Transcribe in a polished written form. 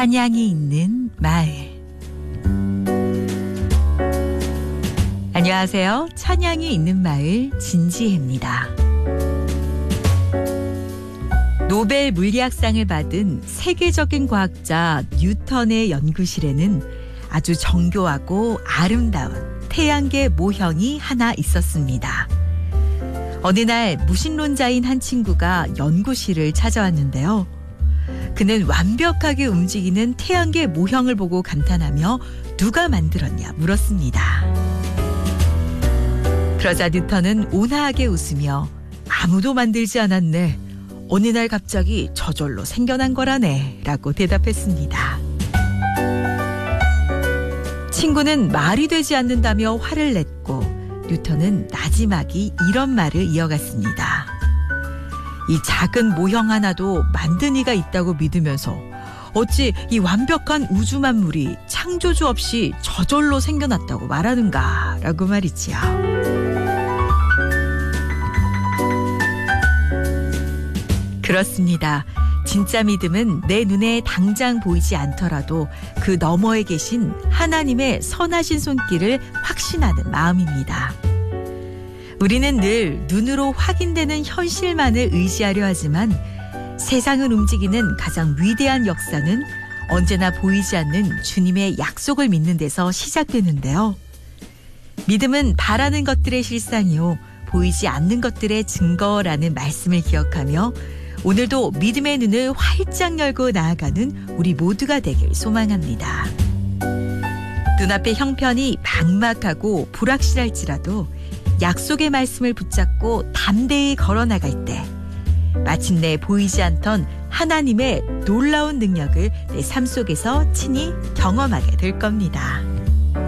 찬양이 있는 마을. 안녕하세요. 찬양이 있는 마을 진지혜입니다. 노벨 물리학상을 받은 세계적인 과학자 뉴턴의 연구실에는 아주 정교하고 아름다운 태양계 모형이 하나 있었습니다. 어느 날 무신론자인 한 친구가 연구실을 찾아왔는데요. 그는 완벽하게 움직이는 태양계 모형을 보고 감탄하며 누가 만들었냐 물었습니다. 그러자 뉴턴은 온화하게 웃으며 아무도 만들지 않았네. 어느 날 갑자기 저절로 생겨난 거라네 라고 대답했습니다. 친구는 말이 되지 않는다며 화를 냈고 뉴턴은 나지막이 이런 말을 이어갔습니다. 이 작은 모형 하나도 만든 이가 있다고 믿으면서 어찌 이 완벽한 우주 만물이 창조주 없이 저절로 생겨났다고 말하는가 라고 말이지요. 그렇습니다. 진짜 믿음은 내 눈에 당장 보이지 않더라도 그 너머에 계신 하나님의 선하신 손길을 확신하는 마음입니다. 우리는 늘 눈으로 확인되는 현실만을 의지하려 하지만 세상을 움직이는 가장 위대한 역사는 언제나 보이지 않는 주님의 약속을 믿는 데서 시작되는데요. 믿음은 바라는 것들의 실상이요 보이지 않는 것들의 증거라는 말씀을 기억하며 오늘도 믿음의 눈을 활짝 열고 나아가는 우리 모두가 되길 소망합니다. 눈앞의 형편이 막막하고 불확실할지라도 약속의 말씀을 붙잡고 담대히 걸어나갈 때 마침내 보이지 않던 하나님의 놀라운 능력을 내 삶 속에서 친히 경험하게 될 겁니다.